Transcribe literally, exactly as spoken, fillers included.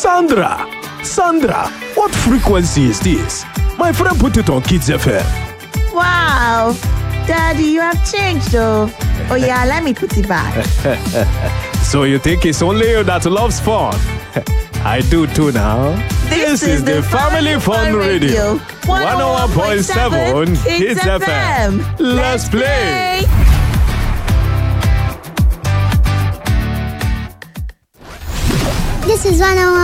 Sandra! Sandra! What frequency is this? My friend put it on Kids F M. Wow! Daddy, you have changed, though. Oh, yeah, let me put it back. So you think it's only you that loves fun? I do too now. This, this is, is the Family Fun Radio. one oh one point seven Kids F M. Let's play! This is one oh one.